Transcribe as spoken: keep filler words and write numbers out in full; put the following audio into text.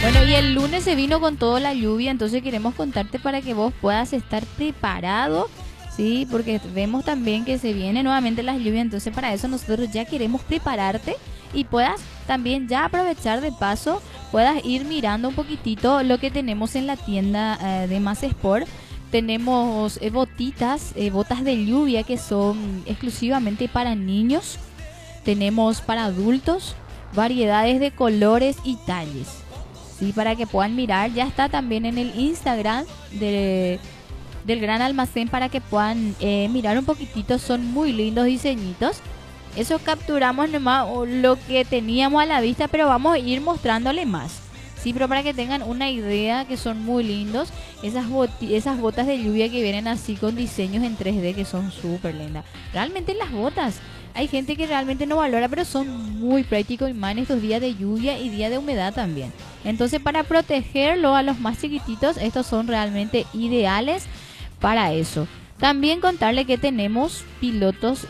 Bueno, y el lunes se vino con toda la lluvia, entonces queremos contarte para que vos puedas estar preparado, ¿sí? Porque vemos también que se viene nuevamente las lluvias, entonces para eso nosotros ya queremos prepararte y puedas también ya aprovechar de paso, puedas ir mirando un poquitito lo que tenemos en la tienda eh, de Más Sport. Tenemos eh, botitas, eh, botas de lluvia que son exclusivamente para niños. Tenemos para adultos, variedades de colores y talles. Sí, para que puedan mirar. Ya está también en el Instagram de, del Gran Almacén para que puedan eh, mirar un poquitito. Son muy lindos diseñitos. Eso capturamos nomás lo que teníamos a la vista, pero vamos a ir mostrándole más. Sí, pero para que tengan una idea que son muy lindos. Esas, boti esas botas de lluvia que vienen así con diseños en tres D que son súper lindas. Realmente las botas, hay gente que realmente no valora, pero son muy prácticos y más en estos días de lluvia y días de humedad también. Entonces, para protegerlo a los más chiquititos, estos son realmente ideales para eso. También contarle que tenemos pilotos